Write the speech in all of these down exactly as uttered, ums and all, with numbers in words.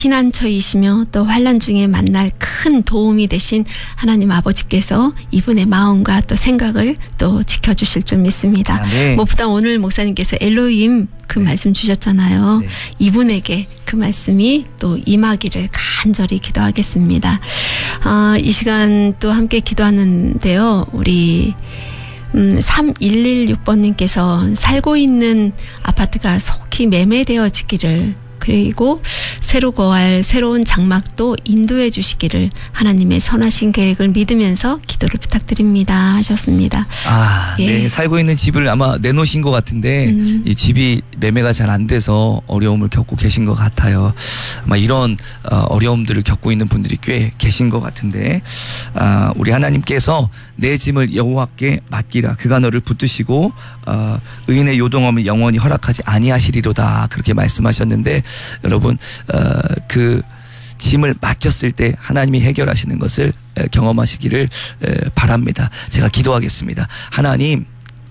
피난처이시며 또 환난 중에 만날 큰 도움이 되신 하나님 아버지께서 이분의 마음과 또 생각을 또 지켜주실 줄 믿습니다. 아, 네. 무엇보다 오늘 목사님께서 엘로힘 그 네. 말씀 주셨잖아요. 네. 이분에게 그 말씀이 또 임하기를 간절히 기도하겠습니다. 아, 이 시간 또 함께 기도하는데요. 우리 음, 삼일일육 번님께서 살고 있는 아파트가 속히 매매되어지기를, 그리고 새로 거할 새로운 장막도 인도해 주시기를 하나님의 선하신 계획을 믿으면서 기도를 부탁드립니다 하셨습니다. 아, 예. 네. 살고 있는 집을 아마 내놓으신 것 같은데 음. 이 집이 매매가 잘 안 돼서 어려움을 겪고 계신 것 같아요. 아마 이런 어려움들을 겪고 있는 분들이 꽤 계신 것 같은데, 아, 우리 하나님께서 내 짐을 여호와께 맡기라. 그가 너를 붙드시고 어, 의인의 요동함을 영원히 허락하지 아니하시리로다. 그렇게 말씀하셨는데, 여러분 어, 그 짐을 맡겼을 때 하나님이 해결하시는 것을 경험하시기를 바랍니다. 제가 기도하겠습니다. 하나님,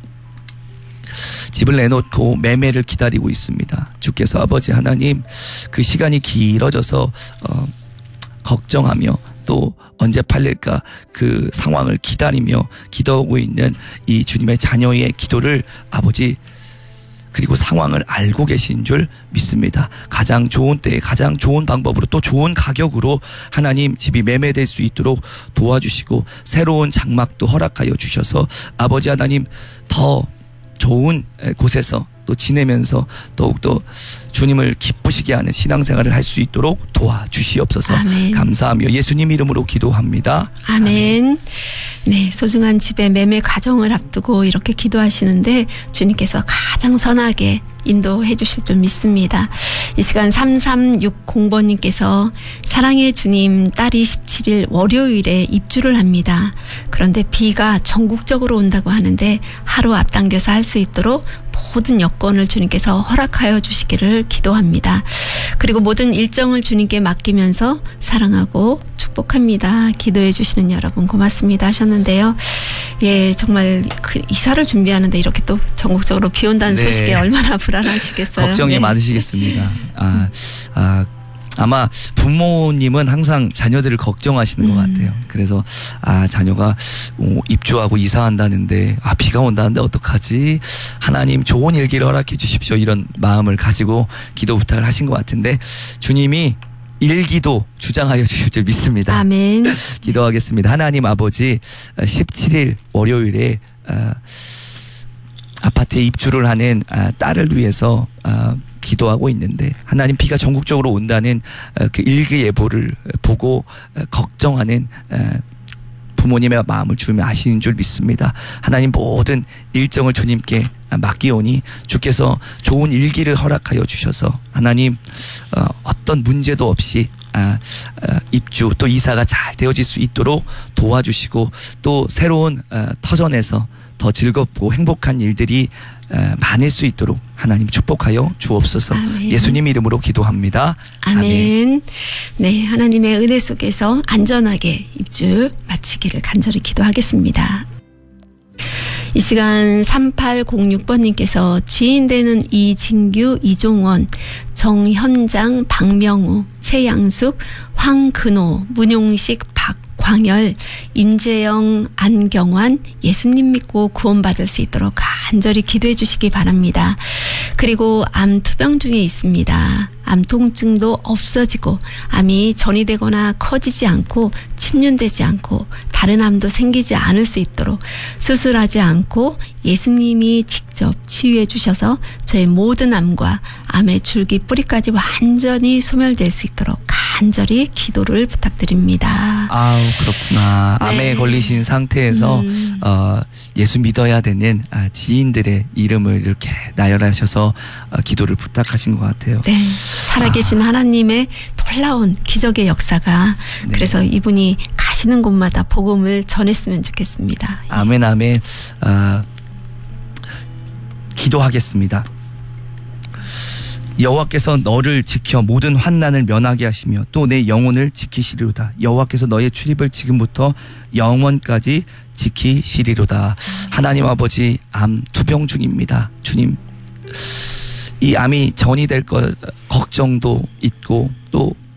집을 내놓고 매매를 기다리고 있습니다. 주께서 아버지 하나님, 그 시간이 길어져서 어, 걱정하며 또 언제 팔릴까 그 상황을 기다리며 기도하고 있는 이 주님의 자녀의 기도를 아버지, 그리고 상황을 알고 계신 줄 믿습니다. 가장 좋은 때에 가장 좋은 방법으로 또 좋은 가격으로 하나님 집이 매매될 수 있도록 도와주시고 새로운 장막도 허락하여 주셔서 아버지 하나님 더 좋은 곳에서 또 지내면서 더욱더 주님을 기쁘시게 하는 신앙생활을 할 수 있도록 도와주시옵소서. 아멘. 감사하며 예수님 이름으로 기도합니다. 아멘. 아멘. 네, 소중한 집의 매매 과정을 앞두고 이렇게 기도하시는데 주님께서 가장 선하게 인도해 주실 줄 믿습니다. 이 시간 삼삼육공 번님께서 사랑의 주님, 딸이 십칠일 월요일에 입주를 합니다. 그런데 비가 전국적으로 온다고 하는데 하루 앞당겨서 할 수 있도록 모든 여건을 주님께서 허락하여 주시기를 기도합니다. 그리고 모든 일정을 주님께 맡기면서 사랑하고 축복합니다. 기도해 주시는 여러분 고맙습니다 하셨는데요. 예, 정말 그 이사를 준비하는데 이렇게 또 전국적으로 비 온다는 네. 소식에 얼마나 불안하시겠어요. 걱정이 네. 많으시겠습니다. 아, 아, 아마 부모님은 항상 자녀들을 걱정하시는 것 음. 같아요. 그래서 아, 자녀가 입주하고 이사한다는데 아, 비가 온다는데 어떡하지? 하나님 좋은 일기를 허락해 주십시오. 이런 마음을 가지고 기도 부탁을 하신 것 같은데 주님이 일기도 주장하여 주실 줄 믿습니다. 아멘. 기도하겠습니다. 하나님 아버지, 십칠일 월요일에 아파트에 입주를 하는 딸을 위해서 기도하고 있는데 하나님 비가 전국적으로 온다는 그 일기예보를 보고 걱정하는 부모님의 마음을 주님이 아시는 줄 믿습니다. 하나님 모든 일정을 주님께 맡기오니 주께서 좋은 일기를 허락하여 주셔서 하나님 어떤 문제도 없이 입주 또 이사가 잘 되어질 수 있도록 도와주시고 또 새로운 터전에서 더 즐겁고 행복한 일들이 많을 수 있도록 하나님 축복하여 주옵소서. 아멘. 예수님 이름으로 기도합니다. 아멘. 아멘. 네, 하나님의 은혜 속에서 안전하게 입주 마치기를 간절히 기도하겠습니다. 이 시간 삼팔공육 번님께서 지인 되는 이진규, 이종원, 정현장, 박명우, 최양숙, 황근호, 문용식, 박광열, 임재영, 안경환, 예수님 믿고 구원받을 수 있도록 간절히 기도해 주시기 바랍니다. 그리고 암 투병 중에 있습니다. 암 통증도 없어지고 암이 전이되거나 커지지 않고 침륜되지 않고 다른 암도 생기지 않을 수 있도록 수술하지 않고 예수님이 직접 치유해 주셔서 저의 모든 암과 암의 줄기 뿌리까지 완전히 소멸될 수 있도록 간절히 기도를 부탁드립니다. 아우, 그렇구나. 네. 암에 걸리신 상태에서 음. 어, 예수 믿어야 되는 지인들의 이름을 이렇게 나열하셔서 어, 기도를 부탁하신 것 같아요. 네, 살아계신 아. 하나님의 놀라운 기적의 역사가 네. 그래서 이분이 가시는 곳마다 복음을 전했으면 좋겠습니다. 아멘, 아멘. 어, 기도하겠습니다. 여호와께서 너를 지켜 모든 환난을 면하게 하시며 또 내 영혼을 지키시리로다. 여호와께서 너의 출입을 지금부터 영원까지 지키시리로다. 하나님 아버지, 암 투병 중입니다. 주님, 이 암이 전이 될 것 걱정도 있고 또